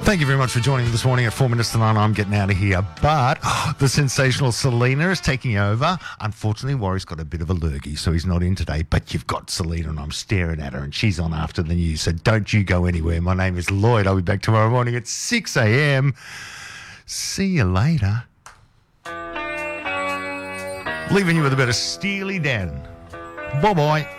Thank you very much for joining me this morning at 4 minutes to 9. I'm getting out of here. But the sensational Selena is taking over. Unfortunately, Warrior's got a bit of a lurgy, so he's not in today. But you've got Selena, and I'm staring at her, and she's on after the news. So don't you go anywhere. My name is Lloyd. I'll be back tomorrow morning at 6 a.m. See you later. Leaving you with a bit of Steely Dan. Bye-bye.